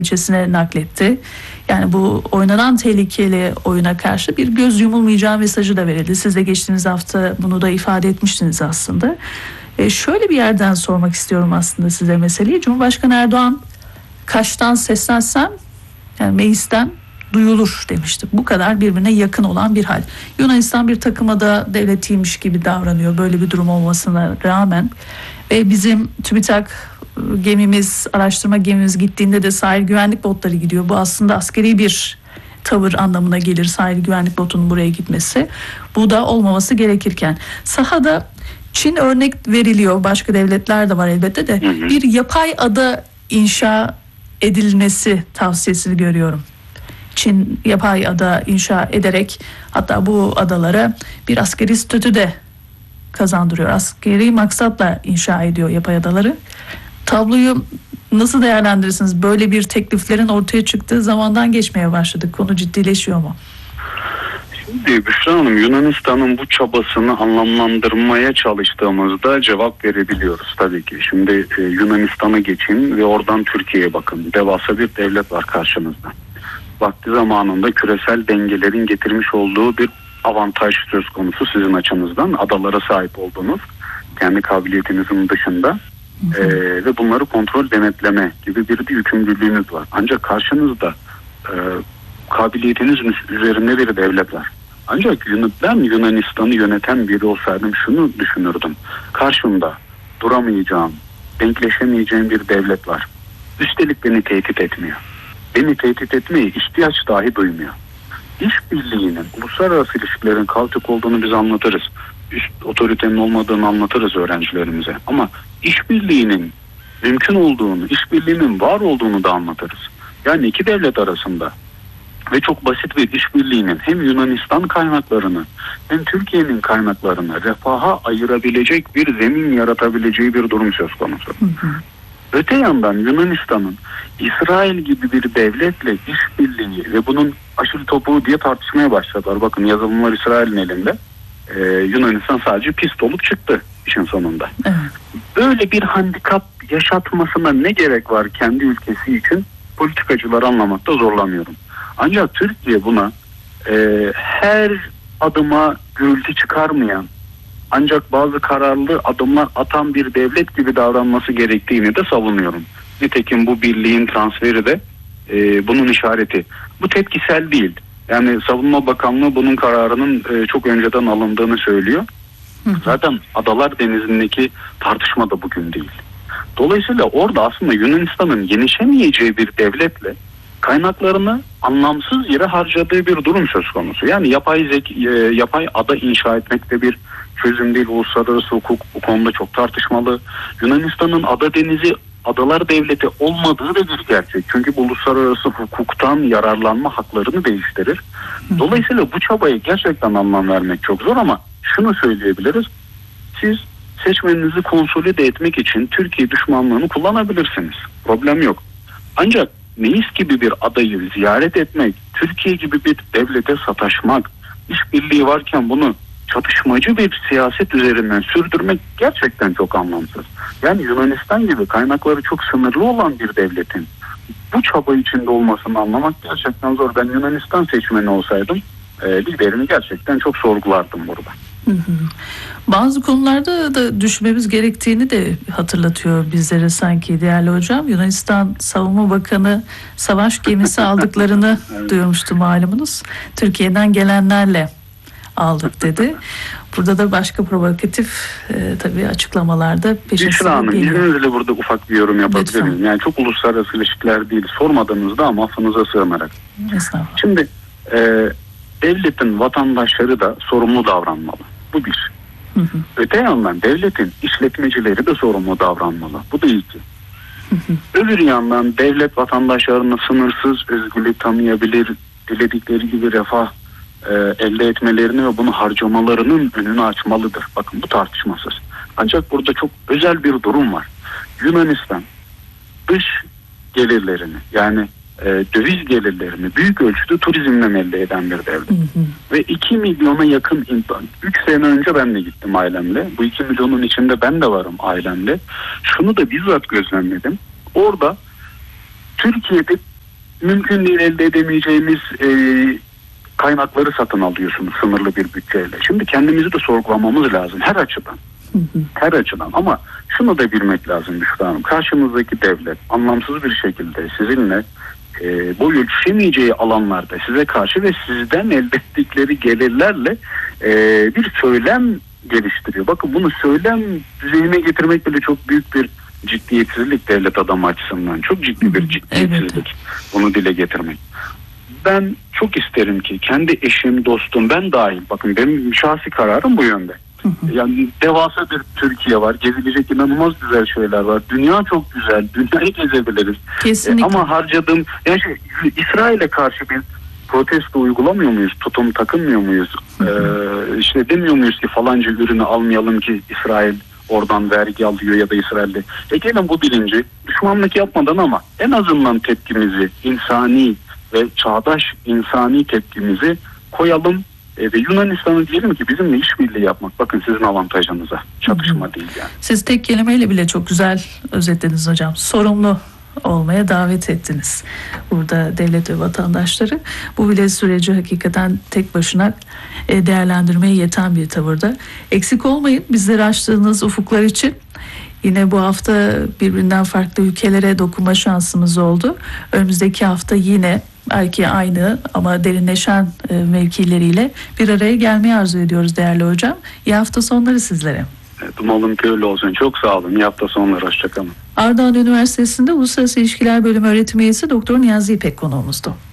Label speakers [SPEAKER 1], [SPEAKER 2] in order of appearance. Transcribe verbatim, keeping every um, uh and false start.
[SPEAKER 1] ilçesine nakletti. Yani bu oynanan tehlikeli oyuna karşı bir göz yumulmayacağı mesajı da verildi. Siz de geçtiğimiz hafta bunu da ifade etmiştiniz aslında. E şöyle bir yerden sormak istiyorum aslında size meseleyi. Cumhurbaşkanı Erdoğan Kaş'tan seslensem yani meclisten duyulur demişti. Bu kadar birbirine yakın olan bir hal. Yunanistan bir takımada devletiymiş gibi davranıyor böyle bir durum olmasına rağmen. Ve bizim TÜBİTAK gemimiz, araştırma gemimiz gittiğinde de sahil güvenlik botları gidiyor. Bu aslında askeri bir tavır anlamına gelir, sahil güvenlik botunun buraya gitmesi. Bu da olmaması gerekirken. Sahada Çin örnek veriliyor. Başka devletler de var elbette de. Hı hı. Bir yapay ada inşa edilmesi tavsiyesini görüyorum. Çin yapay ada inşa ederek hatta bu adalara bir askeri statü de kazandırıyor. Askeri maksatla inşa ediyor yapay adaları. Tabloyu nasıl değerlendirirsiniz? Böyle bir tekliflerin ortaya çıktığı zamandan geçmeye başladık. Konu ciddileşiyor mu?
[SPEAKER 2] Şimdi Büşra Hanım, Yunanistan'ın bu çabasını anlamlandırmaya çalıştığımızda cevap verebiliyoruz tabii ki. Şimdi e, Yunanistan'a geçin ve oradan Türkiye'ye bakın. Devasa bir devlet var karşınızda. Vakti zamanında küresel dengelerin getirmiş olduğu bir avantaj söz konusu sizin açınızdan. Adalara sahip olduğunuz, kendi kabiliyetinizin dışında e, ve bunları kontrol, denetleme gibi bir de yükümlülüğünüz var. Ancak karşınızda e, kabiliyetinizin üzerinde bir devlet var. Ancak ben Yunanistan'ı yöneten biri olsaydım şunu düşünürdüm. Karşımda duramayacağım, denkleşemeyeceğim bir devlet var. Üstelik beni tehdit etmiyor. Beni tehdit etmeye ihtiyaç dahi duymuyor. İşbirliğinin, uluslararası ilişkilerin kaotik olduğunu biz anlatırız. Üst otoritenin olmadığını anlatırız öğrencilerimize. Ama işbirliğinin mümkün olduğunu, işbirliğinin var olduğunu da anlatırız. Yani iki devlet arasında ve çok basit bir işbirliğinin hem Yunanistan kaynaklarını hem Türkiye'nin kaynaklarını refaha ayırabilecek bir zemin yaratabileceği bir durum söz konusu. Hı hı. Öte yandan Yunanistan'ın İsrail gibi bir devletle işbirliği ve bunun aşırı topuğu diye tartışmaya başladılar. Bakın yazılımlar İsrail'in elinde. Ee, Yunanistan sadece pist olup çıktı işin sonunda. Evet. Böyle bir handikap yaşatmasına ne gerek var kendi ülkesi için? Politikacıları anlamakta zorlanıyorum. Ancak Türkiye buna e, her adıma gürültü çıkarmayan ancak bazı kararlı adımlar atan bir devlet gibi davranması gerektiğini de savunuyorum. Nitekim bu birliğin transferi de e, bunun işareti. Bu tepkisel değil. Yani Savunma Bakanlığı bunun kararının e, çok önceden alındığını söylüyor. Zaten Adalar Denizi'ndeki tartışma da bugün değil. Dolayısıyla orada aslında Yunanistan'ın genişlemeyeceği bir devletle kaynaklarını anlamsız yere harcadığı bir durum söz konusu. Yani yapay zek, e, yapay ada inşa etmekte bir çözüm değil. Uluslararası hukuk bu konuda çok tartışmalı. Yunanistan'ın ada denizi, adalar devleti olmadığı da bir gerçek. Çünkü bu uluslararası hukuktan yararlanma haklarını değiştirir. Dolayısıyla bu çabaya gerçekten anlam vermek çok zor ama şunu söyleyebiliriz. Siz seçmeninizi konsolide etmek için Türkiye düşmanlığını kullanabilirsiniz. Problem yok. Ancak Meis gibi bir adayı ziyaret etmek, Türkiye gibi bir devlete sataşmak, işbirliği varken bunu çatışmacı bir siyaset üzerinden sürdürmek gerçekten çok anlamsız. Yani Yunanistan gibi kaynakları çok sınırlı olan bir devletin bu çaba içinde olmasını anlamak gerçekten zor. Ben Yunanistan seçmeni olsaydım e, liderini gerçekten çok sorgulardım burada.
[SPEAKER 1] Hı hı. Bazı konularda da düşmemiz gerektiğini de hatırlatıyor bizlere sanki değerli hocam. Yunanistan Savunma Bakanı savaş gemisi aldıklarını evet. duyurmuştu malumunuz. Türkiye'den gelenlerle aldık dedi. Burada da başka provokatif e, tabii açıklamalarda peşinden geliyor.
[SPEAKER 2] İzninizle burada ufak bir yorum yapabilir miyim? Yani çok uluslararası ilişkiler değil, sormadığınızda ama affınıza sığınarak. Şimdi e, devletin vatandaşları da sorumlu davranmalı. Bu bir. Hı hı. Öte yandan devletin işletmecileri de sorumlu davranmalı. Bu da iki. Hı hı. Öbür yandan devlet vatandaşlarına sınırsız özgürlük tanıyabilir, diledikleri gibi refah e, elde etmelerini ve bunu harcamalarının önünü açmalıdır. Bakın bu tartışmasız. Ancak burada çok özel bir durum var. Yunanistan dış gelirlerini yani e, döviz gelirlerini büyük ölçüde turizmden elde eden bir devlet. Hı hı. Ve iki milyona yakın insan. üç sene önce ben de gittim ailemle. Bu iki milyonun içinde ben de varım ailemle. Şunu da bizzat gözlemledim. Orada Türkiye'de mümkün değil, elde edemeyeceğimiz e, kaynakları satın alıyorsunuz sınırlı bir bütçeyle. Şimdi kendimizi de sorgulamamız lazım her açıdan. Her açıdan, ama şunu da bilmek lazım Büşra Hanım. Karşımızdaki devlet anlamsız bir şekilde sizinle e, boy ölçüşemeyeceği alanlarda size karşı ve sizden elde ettikleri gelirlerle e, bir söylem geliştiriyor. Bakın, bunu söylem düzeyine getirmek bile çok büyük bir ciddiyetsizlik devlet adamı açısından. Çok ciddi bir ciddiyetsizlik. Evet. Bunu dile getirmek. Ben çok isterim ki kendi eşim, dostum, ben dahil, bakın benim şahsi kararım bu yönde. Yani devasa bir Türkiye var. Gezilecek inanılmaz güzel şeyler var. Dünya çok güzel. Dünyayı gezebiliriz.
[SPEAKER 1] Kesinlikle.
[SPEAKER 2] E, ama harcadığım, yani şey, İsrail'e karşı bir protesto uygulamıyor muyuz? Tutum takınmıyor muyuz? Ee, işte demiyor muyuz ki falanca ürünü almayalım ki İsrail oradan vergi alıyor ya da İsrail'de. E gelin bu bilinci düşmanlık yapmadan ama en azından tepkimizi, insani ve çağdaş insani tepkimizi koyalım. E, ve Yunanistan'a diyelim ki bizimle işbirliği yapmak, bakın sizin avantajınıza, çatışma Hı-hı. değil yani.
[SPEAKER 1] Siz tek kelimeyle bile çok güzel özetlediniz hocam. Sorumlu olmaya davet ettiniz burada devlet ve vatandaşları. Bu bile süreci hakikaten tek başına değerlendirmeye yeten bir tavırda. Eksik olmayın bizleri açtığınız ufuklar için. Yine bu hafta birbirinden farklı ülkelere dokunma şansımız oldu. Önümüzdeki hafta yine belki aynı ama derinleşen mevkileriyle bir araya gelmeyi arzu ediyoruz değerli hocam. İyi hafta sonları sizlere.
[SPEAKER 2] Evet, umalım ki öyle olsun. Çok sağ olun. İyi hafta sonları. Hoşçakalın.
[SPEAKER 1] Ardahan Üniversitesi'nde Uluslararası İlişkiler Bölümü öğretim üyesi Doktor Niyazi İpek konuğumuzdu.